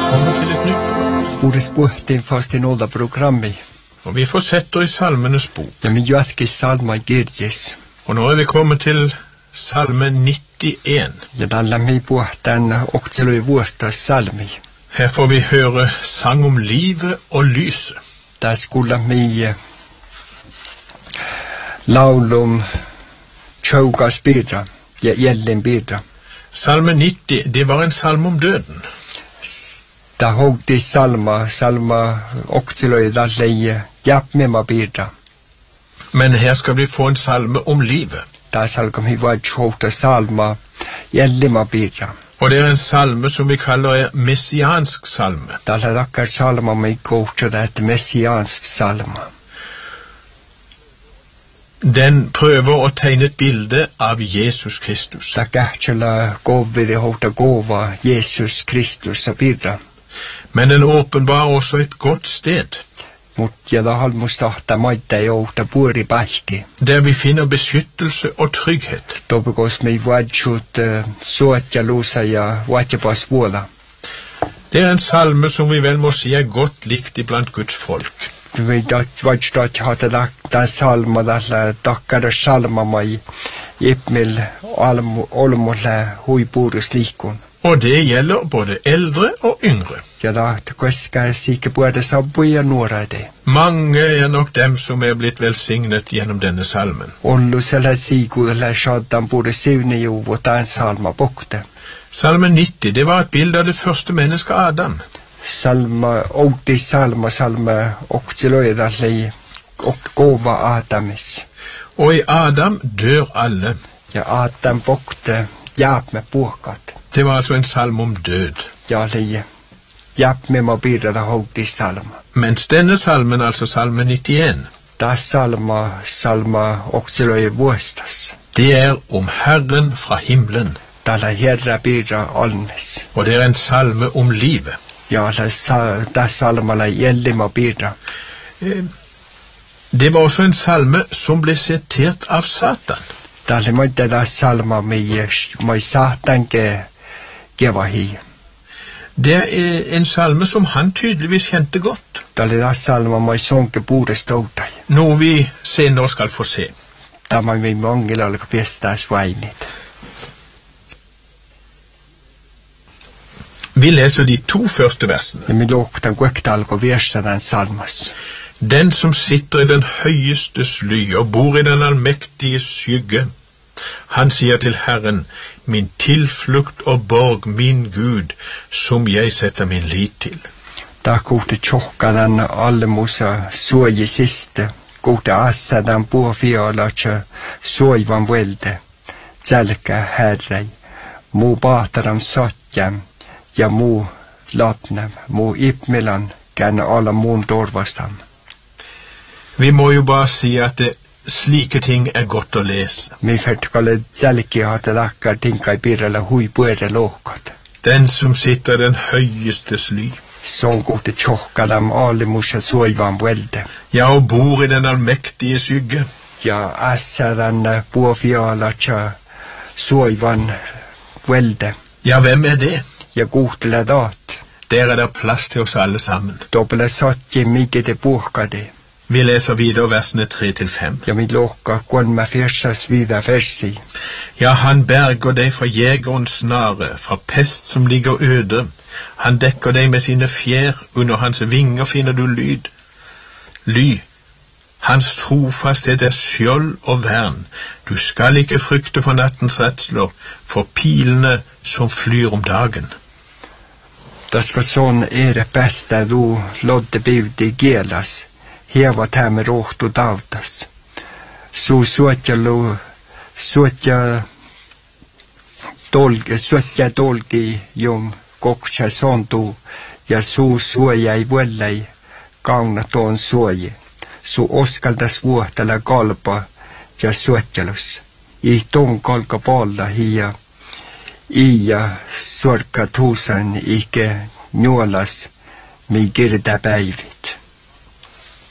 velkommen til et nytt program. Borde spurtin fast i nåda programmi. Og vi fortsetter i Salmenes bok. Ja, min jøtke salma gyrgis. Og nå vi kommet til Salme 91. Ja, den la mi den oktelo i vårsta salmi. Her får vi høre sang om livet og lyset. Der skulle mi laulum tjaugas bidra, ja, Ellen bidra. Salme 90, det var en salme om døden. Da hogdi salma oktelo i da leie, jap med ma bidra. Men her skal vi få en salme om livet. Da salgam hi var tjauta salma, Ellen ma bidra. Og det er en salme som vi kaller messiansk salme. Da la rakkar salma mi gått det et messiansk salma. Den prøver å tegne et bilde av Jesus Kristus. Da gærtjela gåvi det hota gåva Jesus Kristus a bidra. Men den åpenbarer også et godt sted. Mot ja da halmo starta maidda i hota bor i balki. Der vi finner beskyttelse og trygghet. Da begås mi vadjut soatja lusa ja vatja bas vola. Det er en salme som vi vel må si er godt likt iblant Guds folk. Vi vadjut hata da salma da dakkar salma mai ipmil olmola hui burus likon. Og det gjelder både eldre og yngre. Ja da, det skal jeg sikke både sabbuja nåra det. Mange er nok dem som er blitt velsignet gjennom denne salmen. Ollu selle sigu la shaddan både sivne jo vårt en salma bokte. Salme 90, det var et bilde av det første mennesket Adam. Salma oktiloida lei og gåva Adamis. Og i Adam dør alle. Ja, Adam bokte jap med bokat. Det var altså en salme om død. Ja, leie. Jap med ma bidra da hogdi salma. Mens denne salmen, altså salme 91, da salma oktiloida våstas. Det er om Herren fra himmelen. Da la herra bidra alnes. Og det er en salme om livet. Ja, da salma la gjeldi ma bidra. Det var også en salme som ble sitert av Satan. Da le måtte da salma med Satan geva hi. Det er en salme som han tydeligvis kjente godt. Da le da salma med sonke borde ståta. Noe vi senere skal få se. Da man vi mange lalka pestas veinit. Vi leser de 2 første versene. Vi lukta gwektalko versa den salmas. Den som sitter i den høyestes ly og bor i den allmektige skygge, han sier til Herren, min tilflukt og borg, min Gud, som jeg setter min lit til. Da gode tjokka den alle musa soje siste, gode assa den borfialacha soivan velde, tselka herrei, mo bataram satjam, ja mo latnem, mo ipmilan, gärna alla mon dorvastam. Vi må jo bare si at slike ting er godt å lese. Mi fertkalle tselki hata dakkar tinkai birrella hui puere lohkat. Den som sitter i den høyestes ly. Sån gode tjokka dem alle musa soivan velde. Ja, og bor i den allmektige skygge. Ja, assa den borfialacha soivan velde. Ja, hvem er det? Ja, gode dat. Der er det plass til oss alle sammen. Dobbele satje mige det burka det. Vi leser videre versene 3-5. Ja, mi lokka kon med fersas vida versi. Ja, han berger deg fra jegerens snare, fra pest som ligger øde. Han dekker deg med sine fjær, under hans vinger finner du lyd. Ly. Hans trofasthet er skjold og vern. Du skal ikke frykte for nattens redsler, for pilene som flyr om dagen. Det skal sånn det beste du lodde bud i gelas. Heva med rått og davtas. Så søtja dolgi jom goksja sondu, ja soja i vuellei, gagna ton soje. Så oskaldas vuotala galpa, ja sötjalus. I ton kalka palla hia, ja sorka tusan ike njolas mi girda päivit.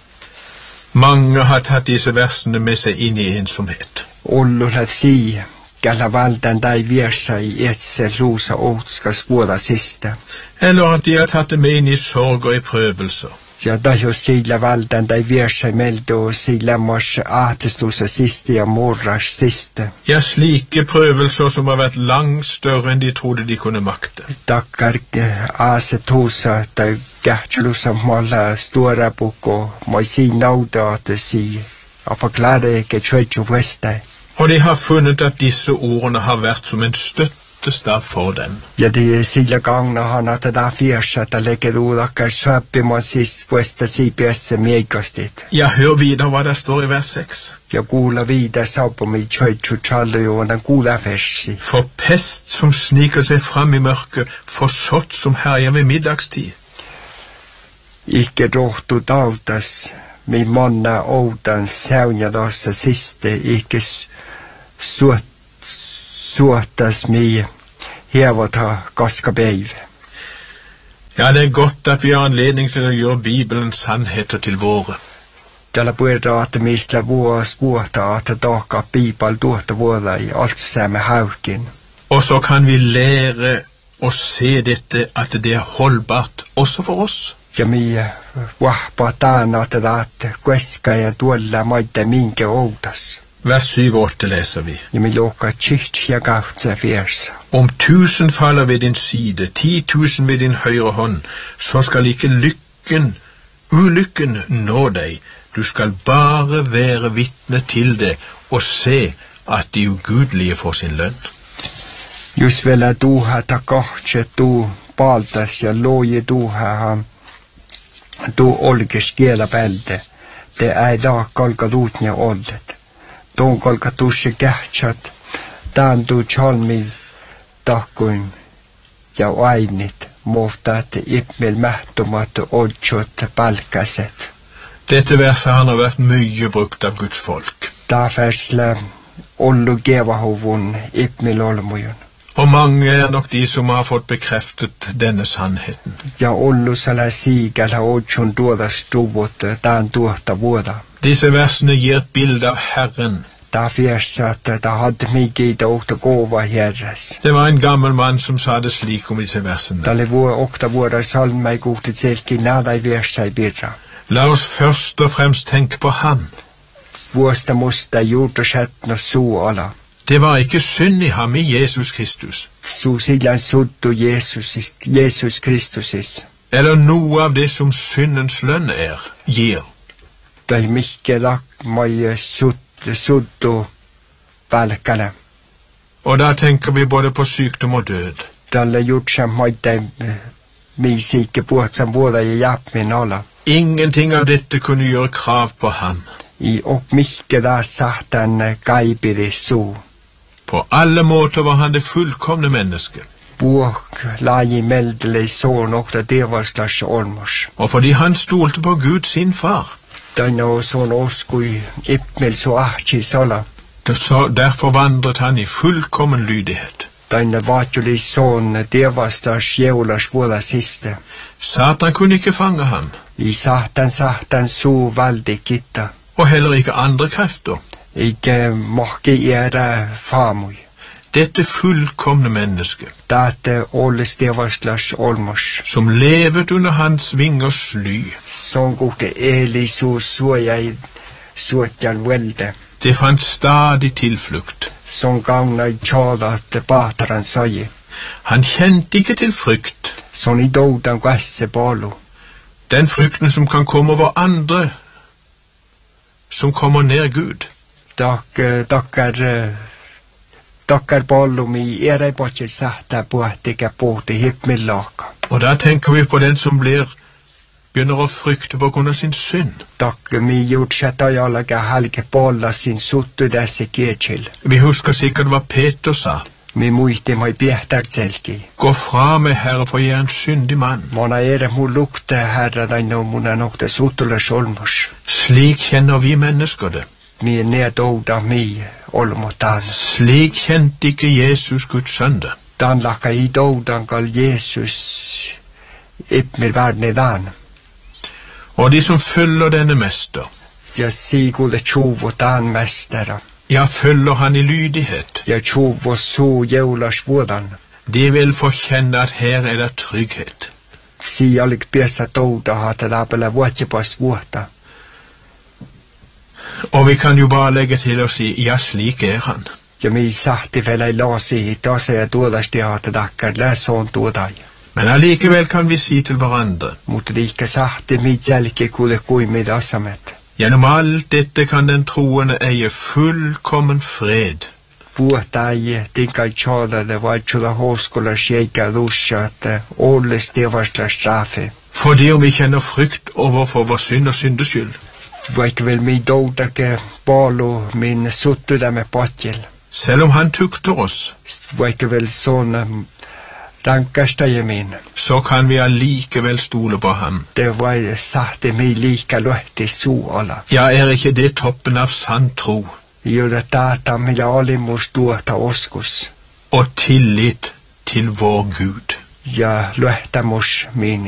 Mange har tatt disse versene med seg inn i ensomhet. Ollu la si Eller valden de versa i etse losa åtskas båda siste. Eller at de har tatt det med inn i sorg og i prøvelser. Ja, da jo sila valden de versa melde og sila mors ateslosa siste ja morras siste. Ja, slike prøvelser som har vært langt større enn de trodde de kunne makte. Takkar ase tosa da gärtjelosa måla stora bok og må si nauda at det si og forklare ikke kjøtjo veste. Og de har funnet at disse ordene har vært som en støttestav for dem. Ja, det sila gangna han at det da fyrsa at det legger udakkar søppi man sis veste si bjesse megastit. Ja, hør videre hva det står i vers 6. Ja, gula vida sabom i kjøtjo tjallo jo den gula versi. For pest som sniker seg fram i mørket, for sott som herjer ved middagstid. Ikke rått og dautas, min manna ådan saunja dassa siste, ikke suotas mi hevata gaska beiv. Ja, det er godt at vi har anledning til å gjøre Bibelens sannheter til våre. Tällä puhutaan, että mistä vuota, että taakka Bibel tuota vuoda i alt samme haukin. Og så kan vi lære å se dette, at det er holdbart også for oss. Ja mi vahpa taana, että kueska ja tuolla maita minkä outas. Vers 7-8 leser vi. Ja mi luokka tjiht ja kautsa fiersa. Om 1000 faller ved din side, 10.000 ved din høyre hånd, så skal ikke ulykken nå deg. Du skal bare være vitne til det og se at de ugudelige får sin lønn. Just vielä tuha takahtse tu paltas ja loje tuha tu olkes kielä pälde. Te ei daa kalka tuutnia ollet. Tuon kalka tusse kähtsät. Tään tu chalmil tahkuin ja ainit. Mutta että ippmil mähtumat oltsot palkaset. Dette verset har vært mye brukt av Guds folk. Därför ollu gevahovun ippmil olmujun. Og mange er nok de som har fått bekreftet denne sannheten. Ja ollu sala sigal ha oltsun tuodas tuvut tään tuota vuoda. Disse versene gir et bilde av Herren. Därför att det hade mycket åkta gåva herres. Det var en gammel mann som sa det slik om disse versene. Tälle vuo åkta vuoda salmai kuhti selki nada i versa i birra. La oss først og fremst tenke på ham. Vuosta musta juurtosätno suu ala. Det var ikke synd i ham i Jesus Kristus. Suu sillan suttu Jesus Kristusis. Eller noe av det som syndens lønn gir. Tai mikke lak mai suttu palkana. Og da tenker vi både på sykdom og død. Tälle juutsam maita mi sikke puhutsam vuoda ja japmin ala. Ingenting av dette kunne gjøre krav på ham. I og mikke da satan kaipiri suu. På alle måter var han det fullkomne menneske. Puok laji meldele son okta devaslas olmos. Og fordi han stolte på Gud sin far. Taino son oskui ippmel so ahti sala. Derfor vandret han i fullkommen lydighet. Taino vatjuli son devaslas jeulas vuoda siste. Satan kunne ikke fange ham. I satan suu valdi kitta. Og heller ikke andre krefter. Ikke mohke gjøre famui. Dette fullkomne menneske, Date olles devaslas olmos. som levet under hans vingers ly, Sånn gode eli suotjan velde. det fant stadig tilflukt. Sånn gangna i tjala at bataran sai. Han kjente ikke til frykt, Sånn i doudan gasse balu. den frykten som kan komme over andre, som kommer nær Gud. Takkar ballum i ei botjel sahta puhtikä puhti hippmillaka. Og da tenker vi på den som begynner å frykte på grunn av sin synd. Takke mi jutsat ajalaga halke bolla sin suttu tässä kiechil. Vi husker sikkert hva Peter sa. Mi muisti moi piehtartselki. Gå fra meg, Herre, for jeg er en syndig mann. Mona mu lukte herra daino muna nokta suttula solmos. Slik kjenner vi mennesker det. Mi nedouda mi olmotan. Slik kjente ikke Jesus Guds sønne. Dan laka i doudan kal Jesus ippmir varnedan. Og de som følger denne mester, Ja sigulle tjuvo tan mestera. Ja, følger han i lydighet. Ja tjuvo så jeulas vuodan. De vil få kjenne at her er det trygghet. Si olik piesa touda hata läpellä vuotjepas vuotta. Og vi kan jo bare legge til å si, ja, slik er han. Ja mi sahti vielä ei laasi tasa ja tuolasti hata takkar läsoon tuodai. Men allikevel kan vi si til hverandre. Mutta liika sahti mi jälke kuule kuin meid asamet. Gjennom alt dette kan den troende eie fullkommen fred. Vuotta ei tinkai tjaalade vaitsula hoskola sjeikä lusja, että olles tevasla strafe. Fordi om vi kjenner frykt overfor vår synd og syndeskyld. Vaikka vel mi doudake palu min suttudämme potjel. Selv om han tukter oss, Vaikka vel sånn rankkastaja min. så kan vi allikevel stole på ham. Det var sahti mi liika luhti suola. Ja, er ikke det toppen av sann tro Joda tata millä olimus tuota oskus. og tillit til vår Gud? Ja luhtamus min